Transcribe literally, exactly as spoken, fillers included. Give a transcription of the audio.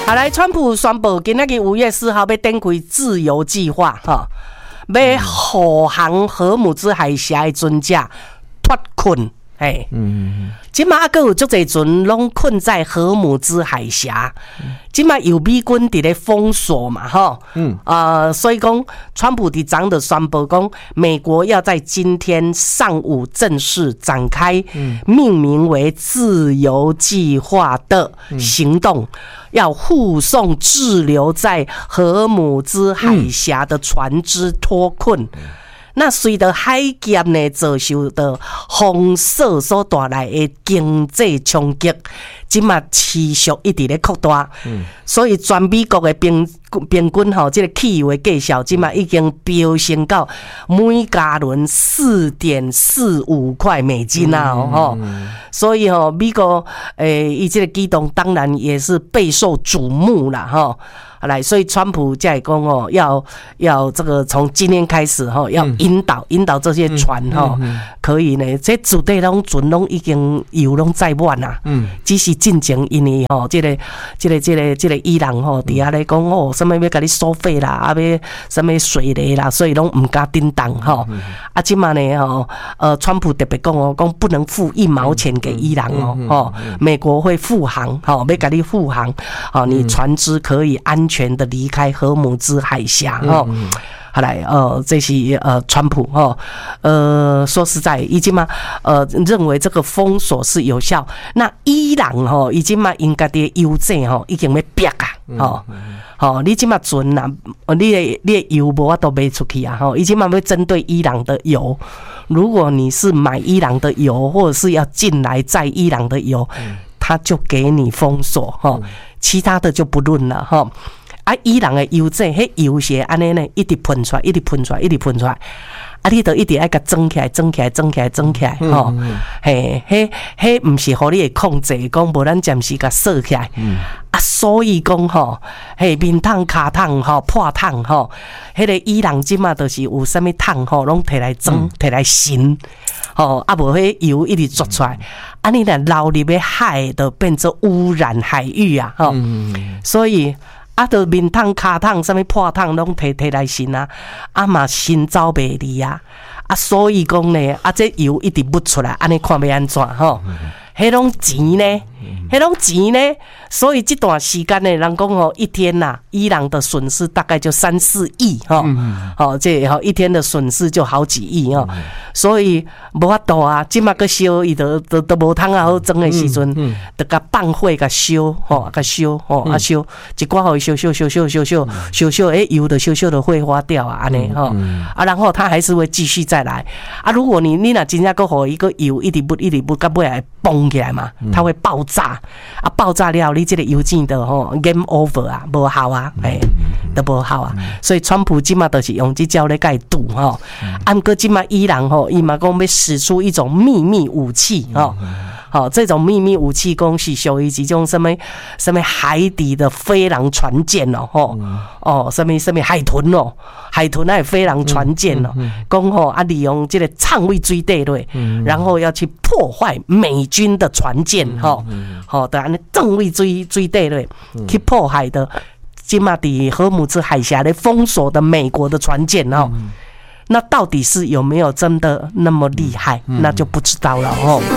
好来，川普宣布今仔日五月四号要展开自由计划，哈，要护航荷姆兹海峡的船只脱困，嘿，嗯，即马还佫有足侪船拢困在荷姆兹海峡，即马有美军伫咧封锁嘛，哈，嗯，呃，所以讲，川普伫昨的宣布讲，美国要在今天上午正式展开命名为“自由计划”的行动。嗯，要护送滞留在荷姆兹海峡的船只脱困。嗯，那随着海峡呢遭受到封锁所带来的经济冲击，即嘛持续一直咧扩大。嗯，所以全美国的平平均吼，这个汽油的价销即嘛已经飙升到每加仑四点四五块美金啊！哦，嗯，所以吼，美国诶，伊这个举动当然也是备受瞩目啦，哈。来，所以川普才会讲哦，要要这个从今天开始哈，要引导引导这些船哈，可以呢，这主队拢船拢已经油拢载满啦，嗯，只是进前因为吼，这个这个这个这个伊朗吼，底下咧讲哦，什么要给你收费啦，啊要什么水雷啦，所以拢唔敢叮当哈，啊，今嘛呢吼，呃，川普特别讲哦，讲不能付一毛钱给伊朗哦，吼，美国会护航，吼，要给你护航，哦，你船只可以安全。全的离开荷姆兹海峡哦，嗯嗯，好来，呃，这是呃，川普哦，呃，说实在，已经嘛，呃，认为这个封锁是有效。那伊朗哦，已经嘛，应该的油价哦，已经要逼啊，哦，哦，你今嘛船啊，你的你的油无法都卖出去啊，吼，已经嘛要针对伊朗的油。如果你是买伊朗的油，或者是要进来载伊朗的油，他就给你封锁哈，其他的就不论了哈。啊，伊朗的油价，迄油是安尼呢，一直喷出来，一直喷出来，一直喷出来。啊，你都一直爱甲装起来，装起来，装起来，装起来，吼，嘿，迄迄唔是互你的控制，讲无咱暂时甲锁起来。啊，所以讲吼，嘿，面桶、骹桶吼、破桶吼，迄个伊朗即嘛，就是有啥物桶吼，拢摕来装，摕来神，吼，啊无迄油一直抓出来，啊，你若流入去海，就变做污染海域啊，吼，所以。啊，就面桶、骹桶、什么破桶，拢摕摕来神啊，啊嘛神走袂离啊，啊所以讲呢，啊这油一直不出来，安尼看要安怎吼？迄种钱呢，迄种钱呢，所以这段时间呢，人讲吼一天呐、啊，伊朗的损失大概就三四亿哈，好、哦，这好一天的损失就好几亿哈，所以无法度啊，即马个烧伊都都都无通啊好装的时阵，得甲放火甲烧吼，甲烧吼啊烧，一寡互伊烧烧烧烧烧烧烧烧，诶油的烧烧的挥发掉啊安尼吼，啊然后它还是会继续再来啊，如果你你若真正个互伊个油一直不一直不到尾来崩起来嘛，它会爆炸啊！爆炸了，你这个油井的吼 game over 啊，无效啊，哎，都无效啊。所以川普今嘛都是用这招来盖堵吼。按个今嘛伊朗吼，伊嘛讲要使出一种秘密武器吼。好，这种秘密武器讲是属于一种什么什么海底的飞狼船舰哦，吼哦，什么什么海豚哦，海豚还有飞狼船舰哦，讲吼啊利用这个畅位水底类，然后要去破坏美军的船舰吼，好的，安尼正位水水底类去破坏的，今嘛伫荷姆兹海峡咧封锁的美国的船舰哦，那到底是有没有真的那么厉害，那就不知道了哦。